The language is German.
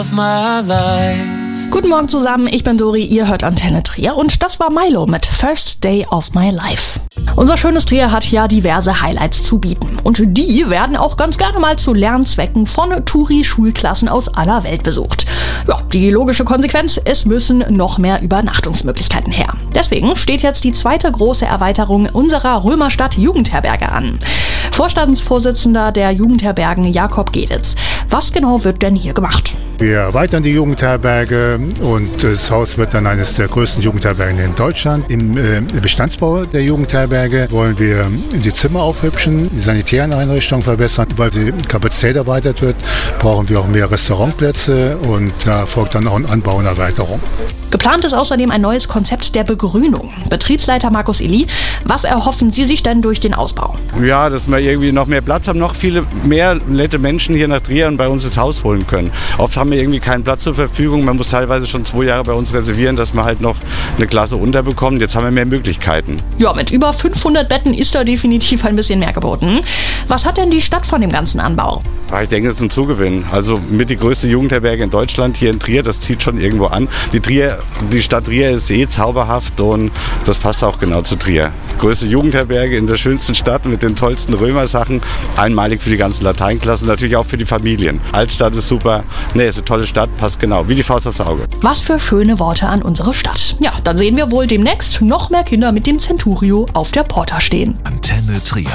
Guten Morgen zusammen, ich bin Dori, ihr hört Antenne Trier und das war Milo mit First Day of My Life. Unser schönes Trier hat ja diverse Highlights zu bieten und die werden auch ganz gerne mal zu Lernzwecken von Touri-Schulklassen aus aller Welt besucht. Ja, die logische Konsequenz, es müssen noch mehr Übernachtungsmöglichkeiten her. Deswegen steht jetzt die zweite große Erweiterung unserer Römerstadt Jugendherberge an. Vorstandsvorsitzender der Jugendherbergen Jakob Geditz. Was genau wird denn hier gemacht? Wir erweitern die Jugendherberge und das Haus wird dann eines der größten Jugendherbergen in Deutschland. Im Bestandsbau der Jugendherberge wollen wir die Zimmer aufhübschen, die sanitären Einrichtungen verbessern. Weil die Kapazität erweitert wird, brauchen wir auch mehr Restaurantplätze und da folgt dann auch ein Anbau und Erweiterung. Geplant ist außerdem ein neues Konzept der Begrünung. Betriebsleiter Markus Eli, was erhoffen Sie sich denn durch den Ausbau? Ja, dass wir irgendwie noch mehr Platz haben, noch viele mehr nette Menschen hier nach Trier und bei uns ins Haus holen können. Oft haben wir irgendwie keinen Platz zur Verfügung. Man muss teilweise schon 2 Jahre bei uns reservieren, dass wir halt noch eine Klasse unterbekommen. Jetzt haben wir mehr Möglichkeiten. Ja, mit über 500 Betten ist da definitiv ein bisschen mehr geboten. Was hat denn die Stadt von dem ganzen Anbau? Ich denke, es ist ein Zugewinn. Also mit die größte Jugendherberge in Deutschland hier in Trier, das zieht schon irgendwo an. Die Stadt Trier ist zauberhaft und das passt auch genau zu Trier. Die größte Jugendherberge in der schönsten Stadt mit den tollsten Römersachen. Einmalig für die ganzen Lateinklassen, natürlich auch für die Familien. Altstadt ist super. Nee, ist eine tolle Stadt, passt genau, wie die Faust aufs Auge. Was für schöne Worte an unsere Stadt. Ja, dann sehen wir wohl demnächst noch mehr Kinder mit dem Centurio auf der Porta stehen. Antenne Trier.